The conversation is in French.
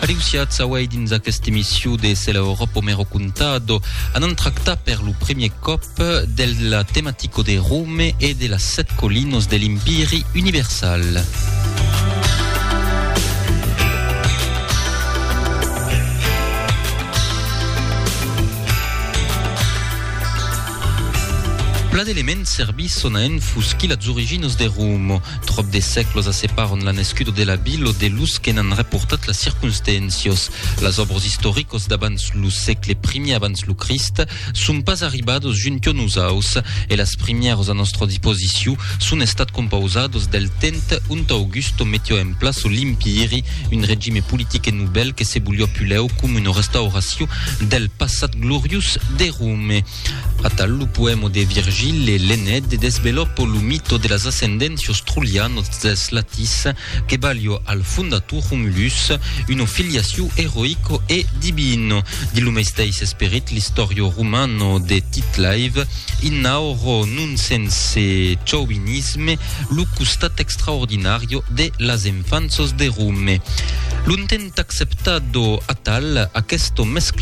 Riusciat away dins aquesta emissió de Se l'Europa mero contado han tractat per lo premier cop della tematico de Rome e della set colinos de l'Imperi Universal. Pla d'elements servisson a enfuschi las originos de Rome. Trop de seclos a separon la nescudo de la vilo de lus que n'han reportat las circunstancias. Las obras históricos d'abans lo segle I abans lo Christ sun pas arribados juntio nusaus e las primieros a nostra disposició sun estat compausados del tent unt Augusto metio en plaço l'Impiri, un regime politique nouvelle que se volia puleu come una restauració del passat glorious de Rome. A tal lo poema de Virgile l'Enede desvelopo lo mito de las ascendencias trullianos des Latis che valio al fundatur Romulus una filiazione eroico e divino. Di lo mesteis esperit l'istorio romano de Titlive inauro nun sense chauvinisme lo custat extraordinario de las infanzos de Rome. L'untent acceptado a tal aquesto mescla